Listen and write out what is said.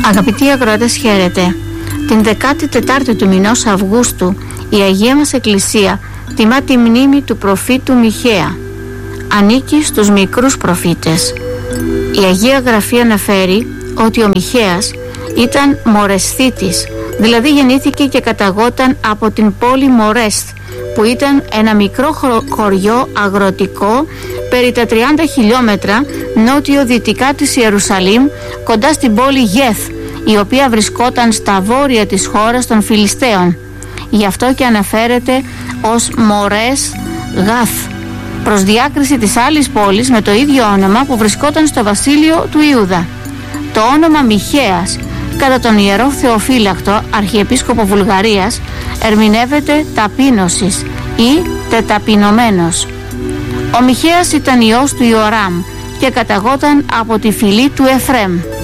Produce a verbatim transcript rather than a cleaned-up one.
Αγαπητοί ακροατές, χαίρετε. Την δεκάτη τετάρτη του μηνός Αυγούστου η Αγία μας Εκκλησία τιμά τη μνήμη του προφήτου Μιχαία. Ανήκει στους μικρούς προφήτες. Η Αγία Γραφή αναφέρει ότι ο Μιχαίας ήταν μορεσθήτης, δηλαδή γεννήθηκε και καταγόταν από την πόλη Μορέσθ, που ήταν ένα μικρό χωριό αγροτικό περί τα τριάντα χιλιόμετρα νότιο-δυτικά της Ιερουσαλήμ, κοντά στην πόλη Γεθ, η οποία βρισκόταν στα βόρεια της χώρας των Φιλιστέων. Γι' αυτό και αναφέρεται ως Μορές Γαθ, προς διάκριση της άλλης πόλης με το ίδιο όνομα που βρισκόταν στο βασίλειο του Ιούδα. Το όνομα Μιχαίας, κατά τον Ιερό Θεοφύλακτο, Αρχιεπίσκοπο Βουλγαρίας, ερμηνεύεται ταπείνωσης ή τεταπεινωμένος. Ο Μιχαίας ήταν ιός του Ιωράμ και καταγόταν από τη φυλή του Εφραίμ.